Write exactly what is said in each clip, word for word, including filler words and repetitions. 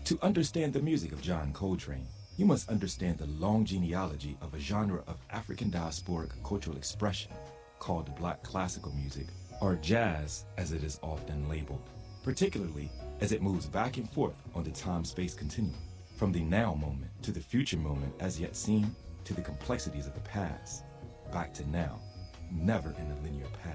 To understand the music of John Coltrane, you must understand the long genealogy of a genre of African diasporic cultural expression called Black classical music, or jazz as it is often labeled, particularly as it moves back and forth on the time-space continuum, from the now moment to the future moment as yet seen, to the complexities of the past, back to now, never in a linear path.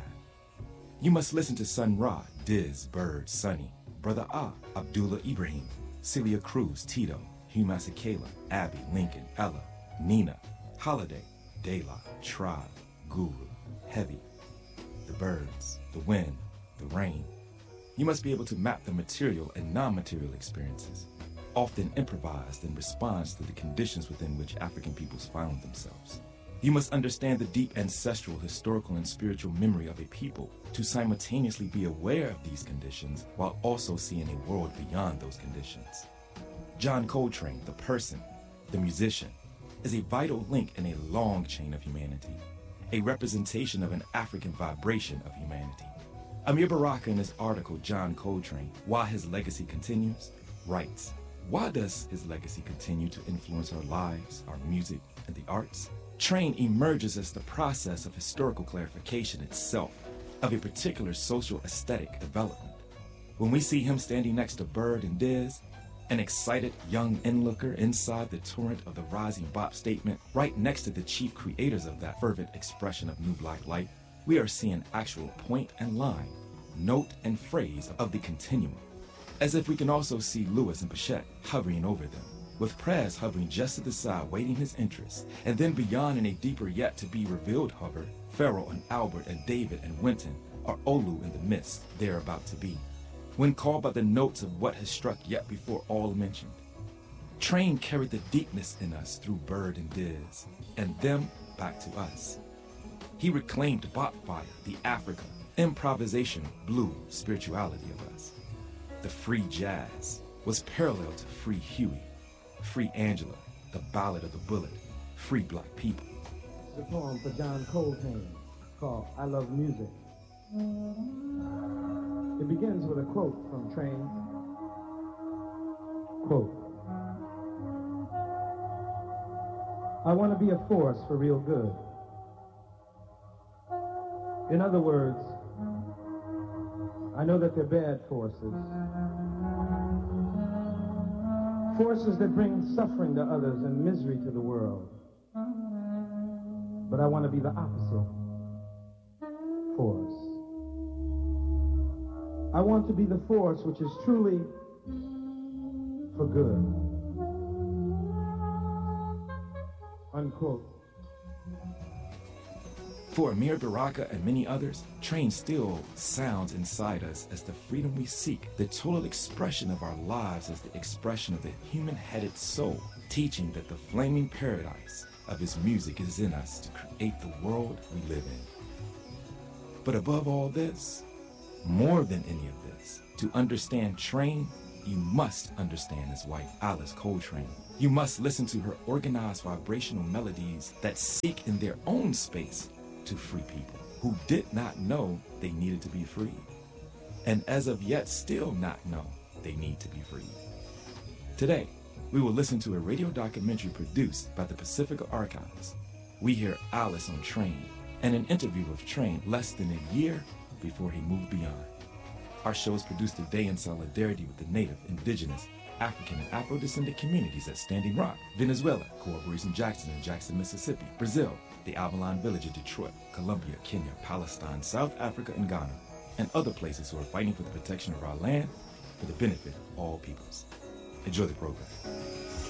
You must listen to Sun Ra, Diz, Bird, Sonny, Brother Ah, Abdullah Ibrahim, Celia Cruz, Tito, Hugh Masekela, Abby, Lincoln, Ella, Nina, Holiday, Dayla, Tribe, Guru, Heavy, the birds, the wind, the rain. You must be able to map the material and non-material experiences, often improvised in response to the conditions within which African peoples found themselves. You must understand the deep ancestral, historical, and spiritual memory of a people to simultaneously be aware of these conditions while also seeing a world beyond those conditions. John Coltrane, the person, the musician, is a vital link in a long chain of humanity, a representation of an African vibration of humanity. Amir Baraka, in his article, John Coltrane, Why His Legacy Continues, writes, why does his legacy continue to influence our lives, our music, and the arts? Train emerges as the process of historical clarification itself, of a particular social aesthetic development. When we see him standing next to Bird and Diz, an excited young onlooker inside the torrent of the rising bop statement, right next to the chief creators of that fervent expression of new black light, we are seeing actual point and line, note and phrase of the continuum. As if we can also see Lewis and Pachette hovering over them, with Prez hovering just to the side waiting his interest, and then beyond in a deeper yet to be revealed hover, Pharoah and Albert and David and Winton are Olu in the mist they're about to be, when called by the notes of what has struck yet before all mentioned. Train carried the deepness in us through Bird and Diz, and them back to us. He reclaimed bop fire, the Africa, improvisation, blue spirituality of us. The free jazz was parallel to Free Huey, Free Angela, the Ballad of the Bullet, Free Black People. The poem for John Coltrane called I Love Music. It begins with a quote from Train. Quote, I want to be a force for real good. In other words, I know that they're bad forces. Forces that bring suffering to others and misery to the world. But I want to be the opposite force. I want to be the force which is truly for good. Unquote. For Amir Baraka and many others, Train still sounds inside us as the freedom we seek, the total expression of our lives as the expression of the human-headed soul, teaching that the flaming paradise of his music is in us to create the world we live in. But above all this, more than any of this, to understand Train, you must understand his wife, Alice Coltrane. You must listen to her organized vibrational melodies that seek in their own space to free people who did not know they needed to be free, and as of yet still not know they need to be free. Today, we will listen to a radio documentary produced by the Pacifica Archives. We hear Alice on Train and an interview with Train less than a year before he moved beyond. Our show is produced today in solidarity with the Native, Indigenous, African, and Afro-descendant communities at Standing Rock, Venezuela, Corporation Jackson in Jackson, Mississippi, Brazil, the Avalon Village in Detroit, Colombia, Kenya, Palestine, South Africa, and Ghana, and other places who are fighting for the protection of our land for the benefit of all peoples. Enjoy the program.